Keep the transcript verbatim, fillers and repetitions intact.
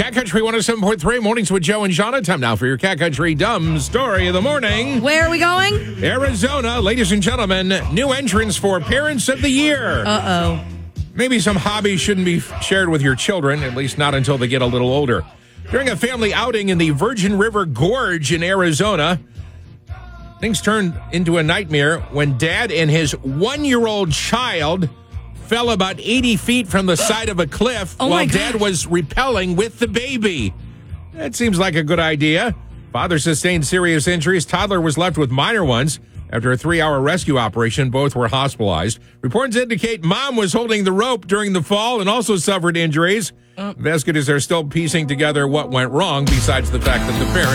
Cat Country one oh seven point three, mornings with Joe and Shauna. Time now for your Cat Country Dumb Story of the Morning. Where are we going? Arizona, ladies and gentlemen, new entrants for Parents of the Year. Uh-oh. Maybe some hobbies shouldn't be shared with your children, at least not until they get a little older. During a family outing in the Virgin River Gorge in Arizona, things turned into a nightmare when Dad and his one-year-old child fell about eighty feet from the side of a cliff oh while Dad was rappelling with the baby. That seems like a good idea. Father sustained serious injuries. Toddler was left with minor ones. After a three-hour rescue operation, both were hospitalized. Reports indicate Mom was holding the rope during the fall and also suffered injuries. Uh. Investigators are still piecing together what went wrong, besides the fact that the parents